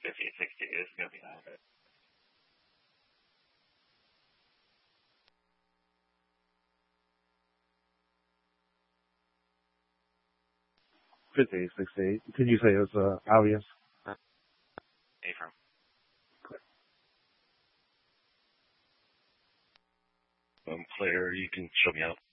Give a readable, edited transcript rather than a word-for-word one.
5860 is going to be high. 5868. Can you say it's alias? A-firm. Clear. You can show me out.